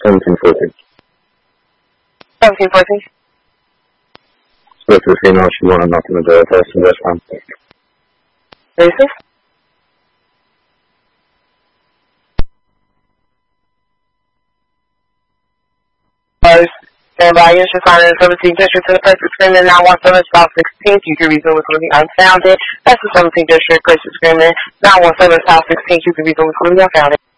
1714. 1714. Spoke to the female. She wanted nothing to do with us, and that's fine. 36. Stand by, you should find in the 17th district to the person screaming 917 South 16th. You can resume with me unfounded. That's the 17th district, person screaming 917 South 16th. You can resume with me unfounded.